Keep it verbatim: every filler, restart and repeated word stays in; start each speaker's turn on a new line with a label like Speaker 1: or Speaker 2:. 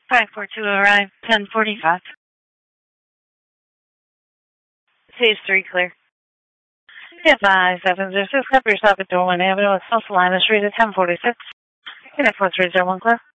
Speaker 1: five four two arrive, ten forty-five. Stage three clear. Yeah, five seven zero six, cover yourself at door one Avenue, Social Line is rated ten forty-six. Unit four three zero one clear.